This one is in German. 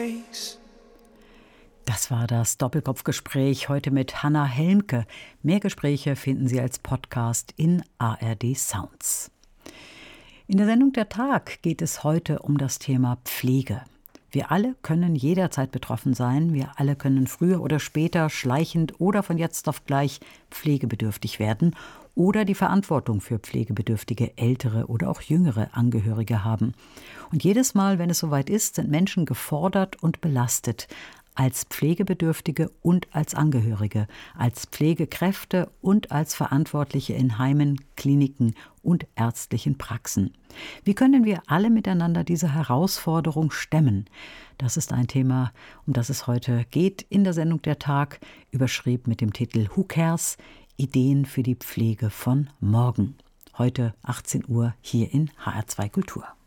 Das war das Doppelkopfgespräch heute mit Hannah Helmke. Mehr Gespräche finden Sie als Podcast in ARD Sounds. In der Sendung Der Tag geht es heute um das Thema Pflege. Wir alle können jederzeit betroffen sein. Wir alle können früher oder später schleichend oder von jetzt auf gleich pflegebedürftig werden oder die Verantwortung für pflegebedürftige ältere oder auch jüngere Angehörige haben. Und jedes Mal, wenn es soweit ist, sind Menschen gefordert und belastet. Als Pflegebedürftige und als Angehörige, als Pflegekräfte und als Verantwortliche in Heimen, Kliniken und ärztlichen Praxen. Wie können wir alle miteinander diese Herausforderung stemmen? Das ist ein Thema, um das es heute geht in der Sendung Der Tag, überschrieben mit dem Titel Who Cares? Ideen für die Pflege von morgen. Heute 18 Uhr hier in HR2 Kultur.